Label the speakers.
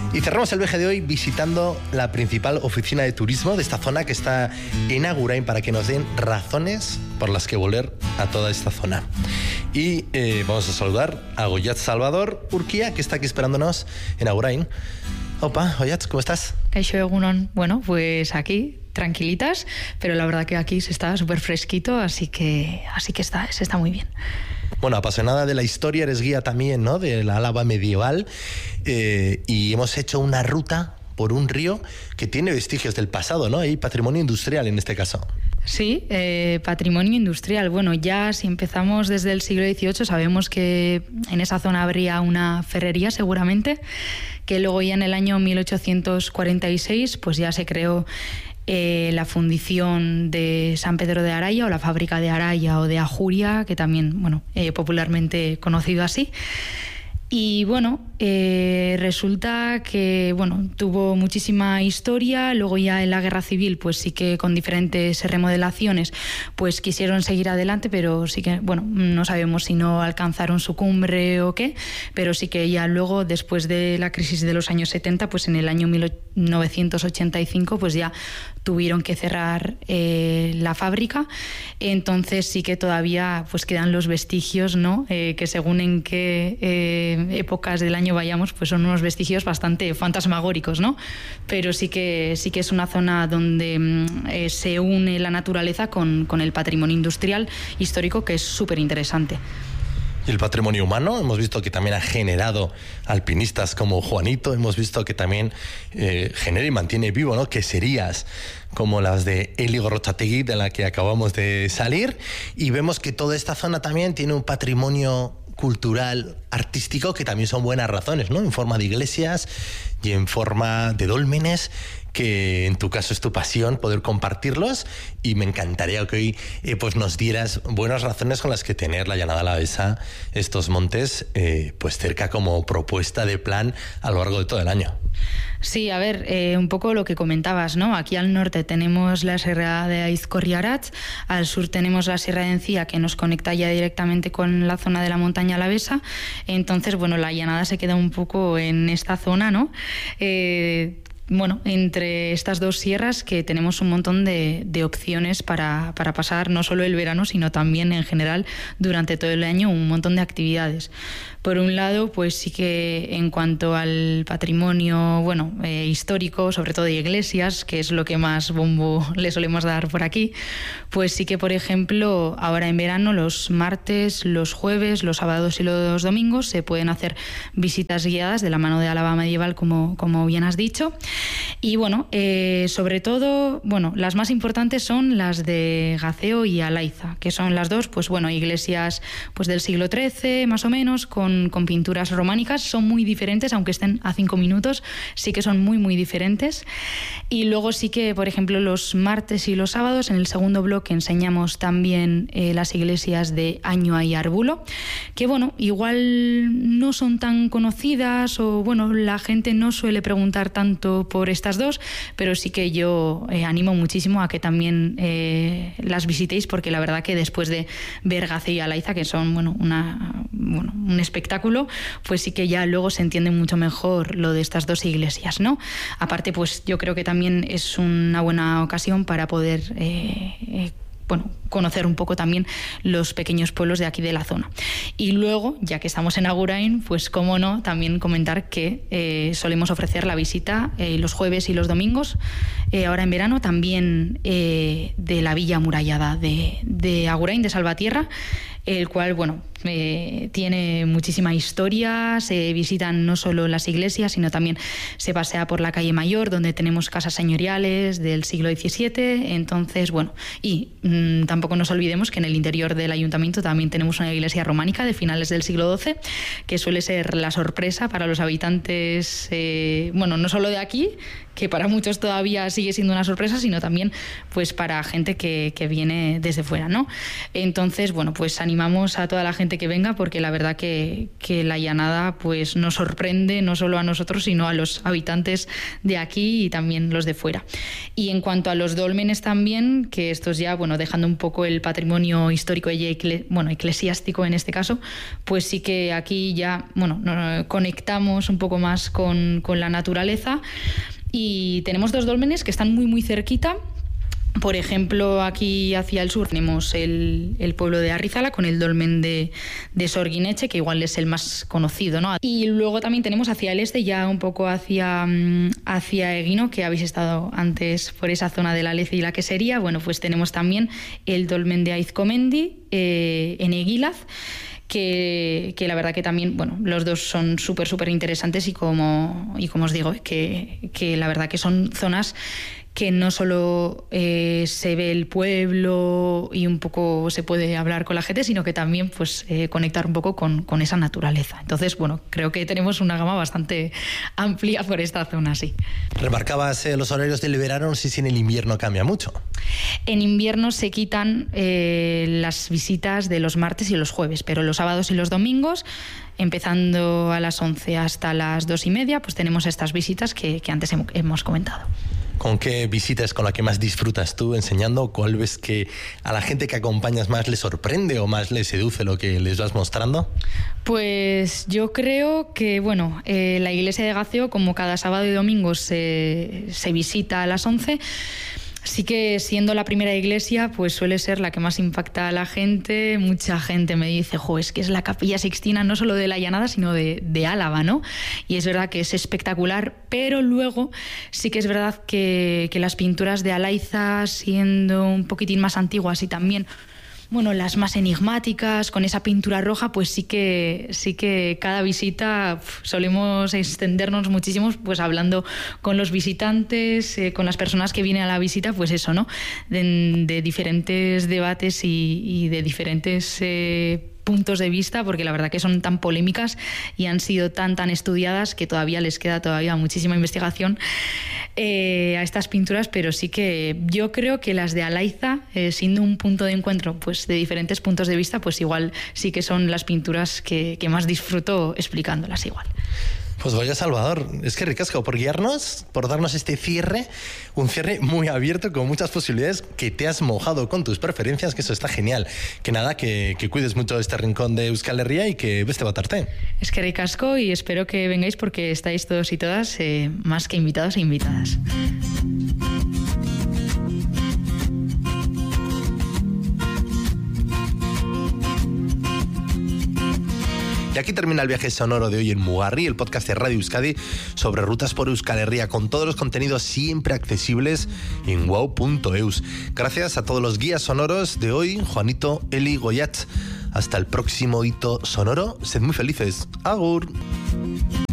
Speaker 1: Y cerramos el viaje de hoy visitando la principal oficina de turismo de esta zona que está en Agurain para que nos den razones por las que volver a toda esta zona. Y vamos a saludar a Goyat Salvador Urquía, que está aquí esperándonos en Agurain. Opa, Goyat, ¿cómo estás?
Speaker 2: Kaixo egunon. Bueno, pues aquí, tranquilitas, pero la verdad que aquí se está súper fresquito, así que se está muy bien.
Speaker 1: Bueno, apasionada de la historia, eres guía también, ¿no?, de la Álava medieval, y hemos hecho una ruta por un río que tiene vestigios del pasado, ¿no? Hay patrimonio industrial en este caso.
Speaker 2: Sí, patrimonio industrial. Bueno, ya si empezamos desde el siglo XVIII sabemos que en esa zona habría una ferrería seguramente, que luego ya en el año 1846 pues ya se creó la fundición de San Pedro de Araya o la fábrica de Araya o de Ajuria, que también, bueno, popularmente conocido así. Y bueno, resulta que tuvo muchísima historia. Luego ya en la Guerra Civil pues sí que con diferentes remodelaciones pues quisieron seguir adelante, pero sí que no sabemos si no alcanzaron su cumbre o qué, pero sí que ya luego, después de la crisis de los años 70, pues en el año 1985 pues ya tuvieron que cerrar la fábrica. Entonces sí que todavía pues quedan los vestigios, ¿no? Que según en qué épocas del año vayamos, pues son unos vestigios bastante fantasmagóricos, ¿no? Pero sí que es una zona donde se une la naturaleza con el patrimonio industrial histórico, que es súper interesante.
Speaker 1: Y el patrimonio humano, hemos visto que también ha generado alpinistas como Juanito, hemos visto que también genera y mantiene vivo, ¿no?, queserías como las de Eli Gorrotxategi, de la que acabamos de salir, y vemos que toda esta zona también tiene un patrimonio cultural, artístico, que también son buenas razones, ¿no?, en forma de iglesias y en forma de dólmenes, que en tu caso es tu pasión poder compartirlos, y me encantaría que hoy pues nos dieras buenas razones con las que tener la Llanada Alavesa, estos montes, pues cerca como propuesta de plan a lo largo de todo el año.
Speaker 2: Sí, a ver, un poco lo que comentabas, ¿no? Aquí al norte tenemos la Sierra de Aizkorriaratz, al sur tenemos la Sierra de Encía, que nos conecta ya directamente con la zona de la montaña alavesa. Entonces, la llanada se queda un poco en esta zona, ¿no? Entre estas dos sierras, que tenemos un montón de opciones para pasar no solo el verano, sino también en general durante todo el año, un montón de actividades. Por un lado, pues sí que en cuanto al patrimonio histórico, sobre todo de iglesias, que es lo que más bombo le solemos dar por aquí, pues sí que, por ejemplo, ahora en verano, los martes, los jueves, los sábados y los domingos se pueden hacer visitas guiadas de la mano de Álava medieval, como bien has dicho. Y sobre todo, las más importantes son las de Gaceo y Alaiza, que son las dos, iglesias pues del siglo XIII, más o menos, con pinturas románicas. Son muy diferentes, aunque estén a 5 minutos, sí que son muy, muy diferentes. Y luego sí que, por ejemplo, los martes y los sábados, en el segundo bloque, enseñamos también las iglesias de Añoa y Arbulo, que igual no son tan conocidas, o la gente no suele preguntar tanto por estas dos, pero sí que yo animo muchísimo a que también las visitéis, porque la verdad que después de ver Gaceo y Alaiza, que son un espectáculo, pues sí que ya luego se entiende mucho mejor lo de estas dos iglesias, ¿no? Aparte, pues yo creo que también es una buena ocasión para poder conocer un poco también los pequeños pueblos de aquí de la zona. Y luego, ya que estamos en Agurain, pues cómo no, también comentar que solemos ofrecer la visita los jueves y los domingos, ahora en verano, también de la villa amurallada de Agurain, de Salvatierra, el cual, tiene muchísima historia. Se visitan no solo las iglesias, sino también se pasea por la calle Mayor, donde tenemos casas señoriales del siglo XVII. Entonces, tampoco nos olvidemos que en el interior del ayuntamiento también tenemos una iglesia románica de finales del siglo XII, que suele ser la sorpresa para los habitantes, no solo de aquí, que para muchos todavía sigue siendo una sorpresa, sino también pues para gente que viene desde fuera, ¿no? Entonces, pues animamos animamos a toda la gente que venga, porque la verdad que la llanada pues nos sorprende no solo a nosotros, sino a los habitantes de aquí y también los de fuera. Y en cuanto a los dólmenes también, que estos ya, bueno, dejando un poco el patrimonio histórico y eclesiástico en este caso, pues sí que aquí ya, bueno, conectamos un poco más con la naturaleza, y tenemos 2 dólmenes que están muy muy cerquita. Por ejemplo, aquí hacia el sur tenemos el pueblo de Arrizala con el dolmen de Sorguineche, que igual es el más conocido, ¿no? Y luego también tenemos hacia el este, ya un poco hacia Eguino, que habéis estado antes por esa zona de la Lece y la Quesería. Bueno, pues tenemos también el dolmen de Aizcomendi en Eguilaz, que la verdad que también, bueno, los dos son súper interesantes, y como os digo, que la verdad que son zonas que no solo se ve el pueblo y un poco se puede hablar con la gente, sino que también pues conectar un poco con esa naturaleza. Entonces, bueno, creo que tenemos una gama bastante amplia por esta zona, sí.
Speaker 1: Remarcabas los horarios del verano, no sé si en el invierno cambia mucho.
Speaker 2: En invierno se quitan las visitas de los martes y los jueves, pero los sábados y los domingos, empezando a las 11 hasta las 2:30, pues tenemos estas visitas que antes hemos comentado.
Speaker 1: ¿Con qué visita es con la que más disfrutas tú enseñando? ¿Cuál ves que a la gente que acompañas más le sorprende o más le seduce lo que les vas mostrando?
Speaker 2: Pues yo creo que, bueno, la iglesia de Gaceo, como cada sábado y domingo se visita a las 11, sí que siendo la primera iglesia, pues suele ser la que más impacta a la gente. Mucha gente me dice, es que es la Capilla Sixtina no solo de la Llanada, sino de Álava, ¿no? Y es verdad que es espectacular, pero luego sí que es verdad que las pinturas de Alaiza, siendo un poquitín más antiguas y también, bueno, las más enigmáticas, con esa pintura roja, pues sí que cada visita solemos extendernos muchísimo, pues hablando con los visitantes, con las personas que vienen a la visita, pues eso, ¿no? De diferentes debates y de diferentes puntos de vista, porque la verdad que son tan polémicas y han sido tan estudiadas que todavía les queda muchísima investigación a estas pinturas, pero sí que yo creo que las de Alaiza, siendo un punto de encuentro pues de diferentes puntos de vista, pues igual sí que son las pinturas que más disfruto explicándolas igual.
Speaker 1: Pues Goya Salvador, es que ricasco por guiarnos, por darnos este cierre, un cierre muy abierto con muchas posibilidades, que te has mojado con tus preferencias, que eso está genial. Que nada, que cuides mucho este rincón de Euskal Herria y que beste batarte.
Speaker 2: Es que ricasco, y espero que vengáis porque estáis todos y todas más que invitados e invitadas.
Speaker 1: Y aquí termina el viaje sonoro de hoy en Mugarri, el podcast de Radio Euskadi sobre rutas por Euskal Herria, con todos los contenidos siempre accesibles en wow.eus. Gracias a todos los guías sonoros de hoy, Juanito, Eli, Goyat. Hasta el próximo hito sonoro. Sed muy felices. Agur.